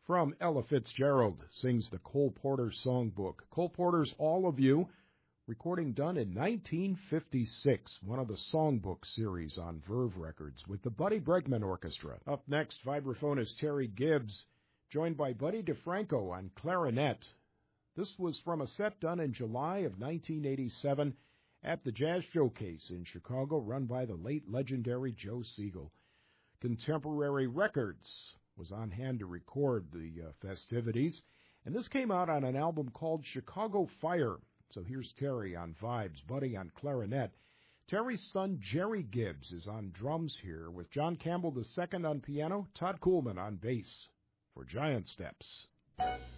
from Ella Fitzgerald, sings the Cole Porter Songbook. Cole Porter's All of You, recording done in 1956, one of the songbook series on Verve Records with the Buddy Bregman Orchestra. Up next, vibraphonist Terry Gibbs, joined by Buddy DeFranco on clarinet. This was from a set done in July of 1987 at the Jazz Showcase in Chicago, run by the late legendary Joe Siegel. Contemporary Records was on hand to record the festivities, and this came out on an album called Chicago Fire. So here's Terry on vibes, Buddy on clarinet. Terry's son Jerry Gibbs is on drums here, with John Campbell II on piano, Todd Kuhlman on bass for Giant Steps.